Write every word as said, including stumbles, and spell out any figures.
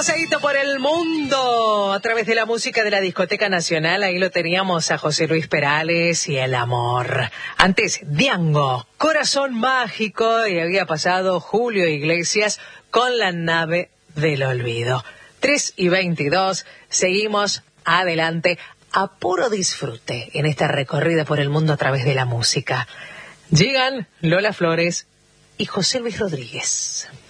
paseíto por el mundo a través de la música de la Discoteca Nacional. Ahí lo teníamos a José Luis Perales y El Amor. Antes, Diango, Corazón Mágico, y había pasado Julio Iglesias con La Nave del Olvido. tres y veintidós, seguimos adelante a puro disfrute en esta recorrida por el mundo a través de la música. Llegan Lola Flores y José Luis Rodríguez.